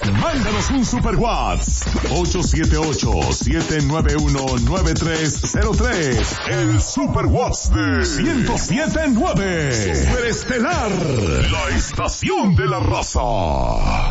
Mándanos un Super WhatsApp 878-791-9303. El Super WhatsApp de 107.9. Superestelar, la estación de la raza.